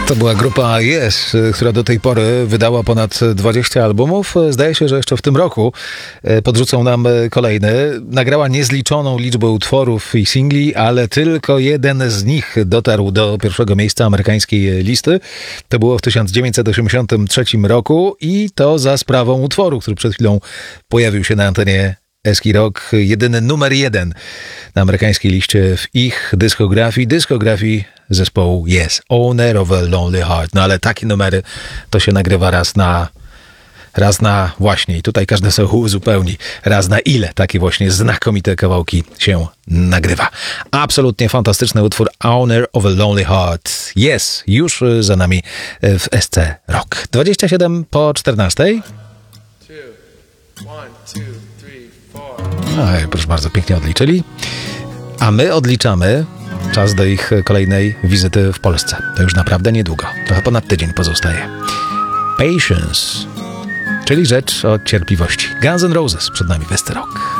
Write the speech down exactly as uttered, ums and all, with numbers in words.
To była grupa Yes, która do tej pory wydała ponad dwadzieścia albumów. Zdaje się, że jeszcze w tym roku podrzucą nam kolejny. Nagrała niezliczoną liczbę utworów i singli, ale tylko jeden z nich dotarł do pierwszego miejsca amerykańskiej listy. To było w tysiąc dziewięćset osiemdziesiątym trzecim roku i to za sprawą utworu, który przed chwilą pojawił się na antenie Eski Rock. Jedyny numer jeden na amerykańskiej liście w ich dyskografii, dyskografii zespołu Yes, Owner of a Lonely Heart. No ale takie numery to się nagrywa raz na raz na właśnie, i tutaj każdy sobie uzupełni, raz na ile takie właśnie znakomite kawałki się nagrywa. Absolutnie fantastyczny utwór Owner of a Lonely Heart. Yes, już za nami w S C Rock. dwadzieścia siedem po czternastej. Oj, proszę bardzo, pięknie odliczyli. A my odliczamy czas do ich kolejnej wizyty w Polsce. To już naprawdę niedługo. Trochę ponad tydzień pozostaje. Patience, czyli rzecz o cierpliwości. Guns N' Roses przed nami w S C Rock.